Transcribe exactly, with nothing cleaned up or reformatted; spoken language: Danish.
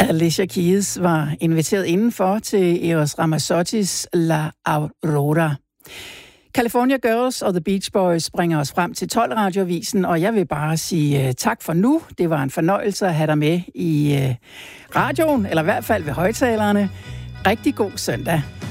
Alicia Keys var inviteret indenfor til Eros Ramazzottis La Aurora. California Girls og The Beach Boys bringer os frem til tolv Radioavisen, og jeg vil bare sige uh, tak for nu. Det var en fornøjelse at have dig med i uh, radioen, eller i hvert fald ved højtalerne. Rigtig god søndag.